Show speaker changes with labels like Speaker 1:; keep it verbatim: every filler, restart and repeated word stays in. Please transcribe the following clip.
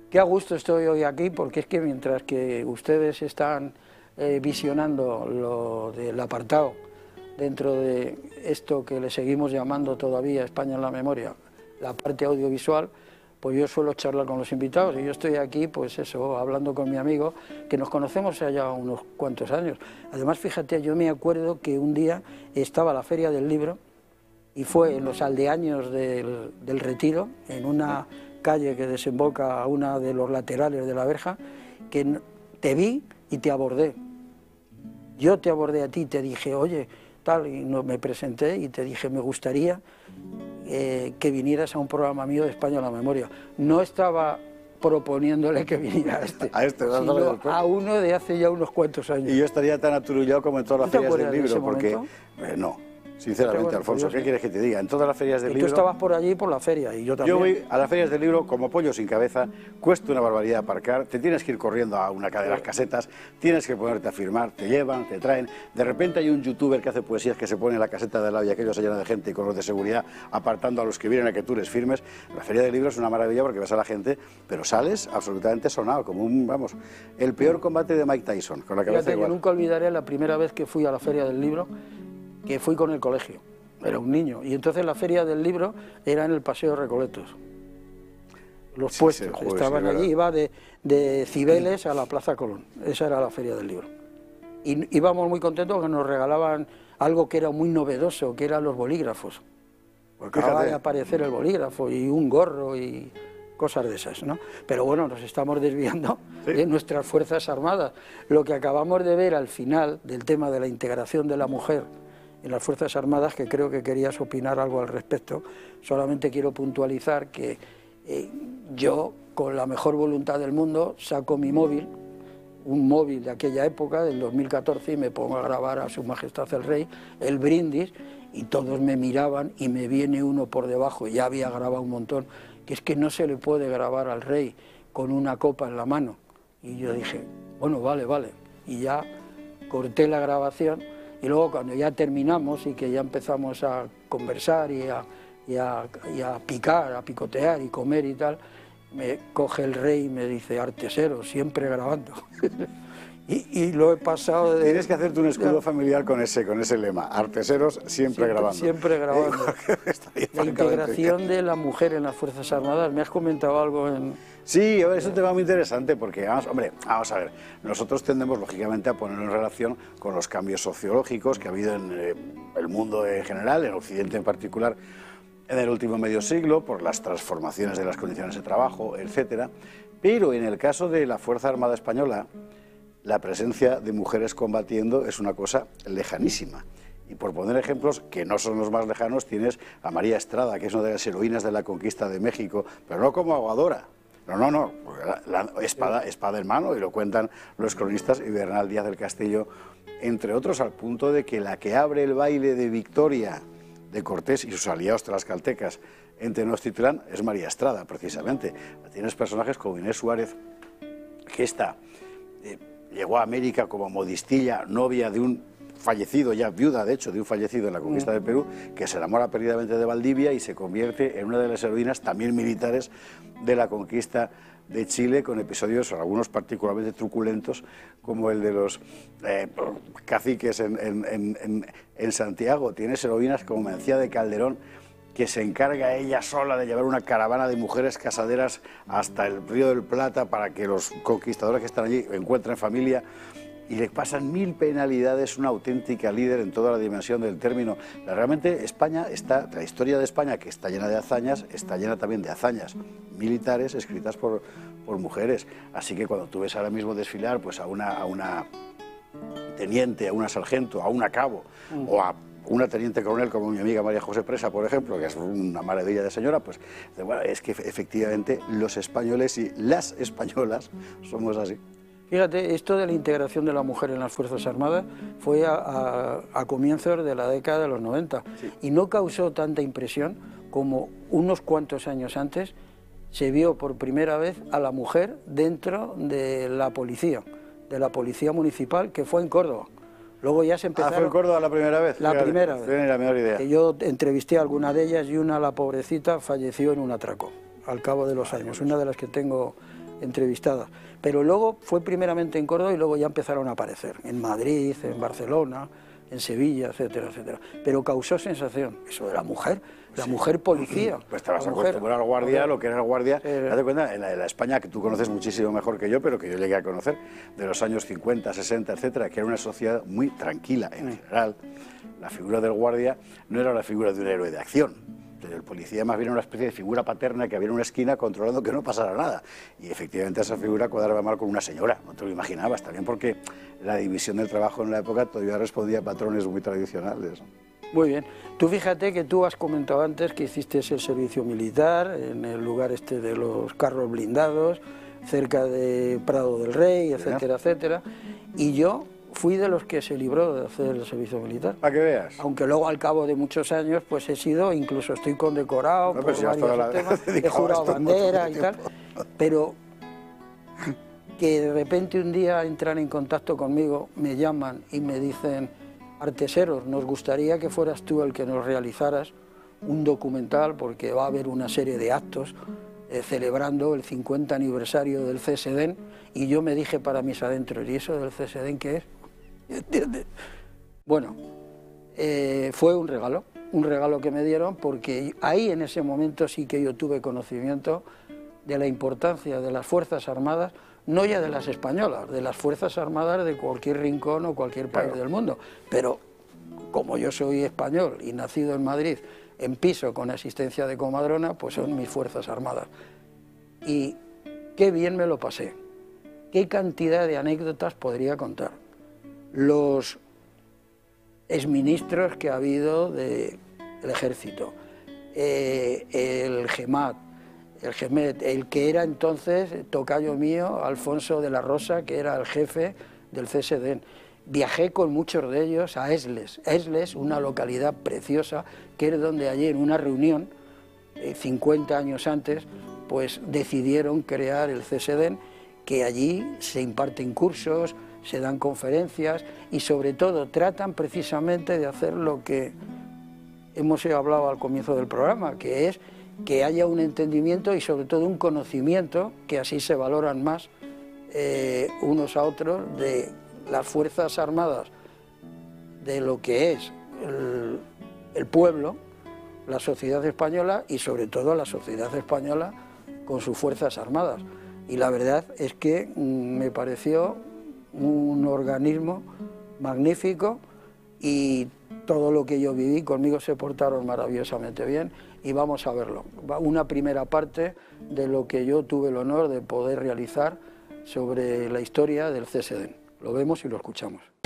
Speaker 1: Qué a gusto estoy hoy aquí, porque es que mientras que ustedes están eh, visionando lo del apartado dentro de esto que le seguimos llamando todavía España en la memoria, la parte audiovisual, pues yo suelo charlar con los invitados y yo estoy aquí, pues eso, hablando con mi amigo, que nos conocemos ya unos cuantos años. Además, fíjate, yo me acuerdo que un día estaba la Feria del Libro y fue en los aldeaños del, del Retiro, en una calle que desemboca a una de los laterales de la verja, que te vi y te abordé. Yo te abordé a ti y te dije, oye, tal, y no, me presenté y te dije, me gustaría eh, que vinieras a un programa mío de España en la memoria. No estaba proponiéndole que viniera a este,
Speaker 2: a este
Speaker 1: sino a uno de hace ya unos cuantos años.
Speaker 2: Y yo estaría tan aturullado como en todas las ferias del libro, porque eh, no. Sinceramente, Alfonso, ¿qué quieres que te diga? En todas las ferias del
Speaker 1: y
Speaker 2: libro...
Speaker 1: Tú estabas por allí por la feria y yo también.
Speaker 2: Yo voy a las ferias del libro como pollo sin cabeza, cuesta una barbaridad aparcar, te tienes que ir corriendo a una de las casetas, tienes que ponerte a firmar, te llevan, te traen... De repente hay un youtuber que hace poesías que se pone en la caseta de lado y aquello se llena de gente y con los de seguridad apartando a los que vienen a que tú les firmes. La feria del libro es una maravilla porque ves a la gente, pero sales absolutamente sonado, como un, vamos, el peor combate de Mike Tyson, con la cabeza
Speaker 1: Fíjate,
Speaker 2: igual.
Speaker 1: Yo nunca olvidaré la primera vez que fui a la feria del libro, que fui con el colegio. Era un niño, y entonces la feria del libro era en el Paseo Recoletos. Los sí, puestos sí, estaban sí, allí, iba de, de Cibeles a la Plaza Colón, esa era la feria del libro. Y íbamos muy contentos porque nos regalaban algo que era muy novedoso, que eran los bolígrafos. Porque acaba de aparecer el bolígrafo y un gorro y cosas de esas, ¿no? Pero bueno, nos estamos desviando sí. de nuestras Fuerzas Armadas. Lo que acabamos de ver al final del tema de la integración de la mujer en las Fuerzas Armadas, que creo que querías opinar algo al respecto, solamente quiero puntualizar que eh, yo, con la mejor voluntad del mundo, saco mi móvil, un móvil de aquella época, del dos mil catorce, y me pongo a grabar a Su Majestad el Rey, el brindis, y todos me miraban y me viene uno por debajo, y ya había grabado un montón, que es que no se le puede grabar al rey con una copa en la mano. Y yo dije, bueno, vale, vale, y ya corté la grabación. Y luego cuando ya terminamos y que ya empezamos a conversar y a, y, a, y a picar, a picotear y comer y tal, me coge el rey y me dice, artesero, siempre grabando. y, y lo he pasado de...
Speaker 2: Tienes que hacerte un escudo ya. familiar con ese, con ese lema, arteseros siempre, siempre grabando.
Speaker 1: Siempre grabando. La integración de la mujer en las Fuerzas Armadas, ¿me has comentado algo en...?
Speaker 2: Sí, es un tema muy interesante porque, vamos, hombre, vamos a ver, nosotros tendemos lógicamente a ponerlo en relación con los cambios sociológicos que ha habido en eh, el mundo en general, en Occidente en particular, en el último medio siglo, por las transformaciones de las condiciones de trabajo, etcétera. Pero en el caso de la Fuerza Armada Española, la presencia de mujeres combatiendo es una cosa lejanísima. Y por poner ejemplos, que no son los más lejanos, tienes a María Estrada, que es una de las heroínas de la conquista de México, pero no como aguadora. No, no, no, la, la espada, espada en mano, y lo cuentan los cronistas, y Bernal Díaz del Castillo, entre otros, al punto de que la que abre el baile de victoria de Cortés y sus aliados tlaxcaltecas en Tenochtitlán es María Estrada, precisamente. Tienes personajes como Inés Suárez, que esta eh, llegó a América como modistilla, novia de un fallecido, ya viuda de hecho, de un fallecido en la conquista de Perú, que se enamora perdidamente de Valdivia y se convierte en una de las heroínas también militares de la conquista de Chile, con episodios, algunos particularmente truculentos, como el de los eh, caciques en, en, en, en Santiago. Tienes heroínas como Mencía de Calderón, que se encarga ella sola de llevar una caravana de mujeres casaderas hasta el Río del Plata para que los conquistadores que están allí encuentren familia, y le pasan mil penalidades, una auténtica líder en toda la dimensión del término. Realmente España está, la historia de España, que está llena de hazañas, está llena también de hazañas militares escritas por, por mujeres. Así que cuando tú ves ahora mismo desfilar pues a una, a una teniente, a una sargento, a una cabo, mm. o a una teniente coronel como mi amiga María José Presa, por ejemplo, que es una maravilla de señora, pues bueno, es que efectivamente los españoles y las españolas somos así.
Speaker 1: Fíjate, esto de la integración de la mujer en las Fuerzas Armadas fue a, a, a comienzos de la década de los noventa, sí. y no causó tanta impresión como unos cuantos años antes se vio por primera vez a la mujer dentro de la policía, de la policía municipal, que fue en Córdoba. Luego ya se empezaron...
Speaker 2: Ah, ¿fue en Córdoba la primera vez?
Speaker 1: La
Speaker 2: Fíjate,
Speaker 1: primera vez.
Speaker 2: No tenía la menor idea.
Speaker 1: Que yo entrevisté a alguna de ellas y una, la pobrecita, falleció en un atraco al cabo de los años, una de las que tengo entrevistadas. Pero luego fue primeramente en Córdoba y luego ya empezaron a aparecer, en Madrid, en Barcelona, en Sevilla, etcétera, etcétera. Pero causó sensación, eso de la mujer, la sí. mujer policía.
Speaker 2: Pues te vas a acostumbrar al guardia, lo que era el guardia, eh, date cuenta, en la, en la España que tú conoces muchísimo mejor que yo, pero que yo llegué a conocer, de los años cincuenta, sesenta, etcétera, que era una sociedad muy tranquila en general. La figura del guardia no era la figura de un héroe de acción. El policía más bien era una especie de figura paterna que había en una esquina controlando que no pasara nada. Y efectivamente esa figura cuadraba mal con una señora, no te lo imaginabas, también porque la división del trabajo en la época todavía respondía a patrones muy tradicionales.
Speaker 1: Muy bien. Tú fíjate que tú has comentado antes que hiciste el servicio militar en el lugar este de los carros blindados, cerca de Prado del Rey, etcétera, etcétera. Y yo fui de los que se libró de hacer el servicio militar.
Speaker 2: Para que veas.
Speaker 1: Aunque luego al cabo de muchos años pues he sido, incluso estoy condecorado no, por si varios la... temas, he jurado bandera y tal, pero que de repente un día entran en contacto conmigo, me llaman y me dicen: Arteseros, nos gustaría que fueras tú el que nos realizaras un documental porque va a haber una serie de actos eh, celebrando el cincuenta aniversario del C S D N, y yo me dije para mis adentros, ¿y eso del C S D N qué es? ¿Entiendes? Bueno, eh, fue un regalo, un regalo que me dieron, porque ahí en ese momento sí que yo tuve conocimiento de la importancia de las Fuerzas Armadas, no ya de las españolas, de las Fuerzas Armadas de cualquier rincón o cualquier país claro. del mundo, pero como yo soy español y nacido en Madrid, en Piso, con asistencia de comadrona, pues son mis Fuerzas Armadas. Y qué bien me lo pasé, qué cantidad de anécdotas podría contar. Los exministros que ha habido del ejército, eh, el GEMAT, el GEMET, el que era entonces tocayo mío, Alfonso de la Rosa, que era el jefe del C S D N. Viajé con muchos de ellos a Esles, Esles, una localidad preciosa, que es donde allí en una reunión, eh, cincuenta años antes, pues decidieron crear el C S D N, que allí se imparten cursos, se dan conferencias y sobre todo tratan precisamente de hacer lo que hemos hablado al comienzo del programa, que es que haya un entendimiento y sobre todo un conocimiento, que así se valoran más eh, unos a otros, de las Fuerzas Armadas, de lo que es el, el pueblo, la sociedad española y sobre todo la sociedad española con sus Fuerzas Armadas. Y la verdad es que mm, me pareció un organismo magnífico y todo lo que yo viví, conmigo se portaron maravillosamente bien y vamos a verlo. Una primera parte de lo que yo tuve el honor de poder realizar sobre la historia del C S D N. Lo vemos y lo escuchamos.